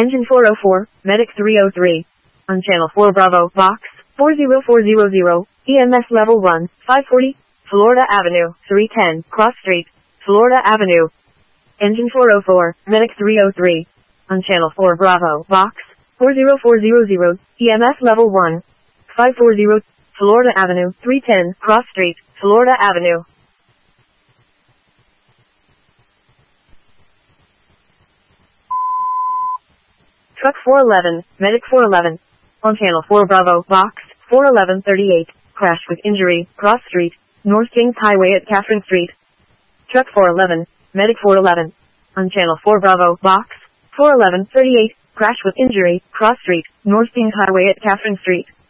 Engine 404, Medic 303. On Channel 4 Bravo, Box 40400, EMS Level 1, 540, Florida Avenue, 310, Cross Street, Florida Avenue. Engine 404, Medic 303. On Channel 4 Bravo, Box 40400, EMS Level 1, 540, Florida Avenue, 310, Cross Street, Florida Avenue. Truck 411, Medic 411. On Channel 4 Bravo, Box 41138, crash with injury, Cross Street, North Kings Highway at Catherine Street. Truck 411, Medic 411. On Channel 4 Bravo, Box 41138, crash with injury, Cross Street, North Kings Highway at Catherine Street.